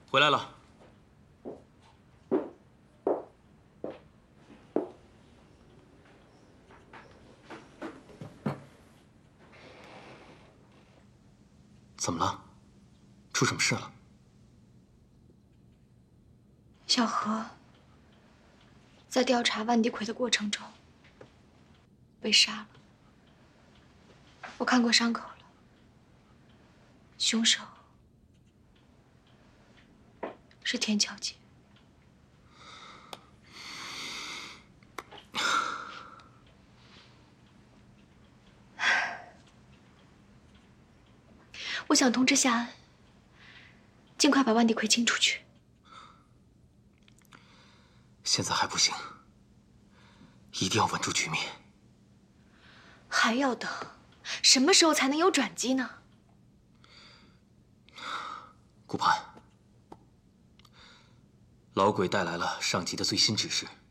回来了。怎么了？出什么事了？ 小何在调查万迪奎的过程中被杀了。我看过伤口了，凶手是田巧姐。我想通知夏安，尽快把万迪奎清出去。 现在还不行，一定要稳住局面。 还要等，什么时候才能有转机呢？ 顾盼，老鬼带来了上级的最新指示。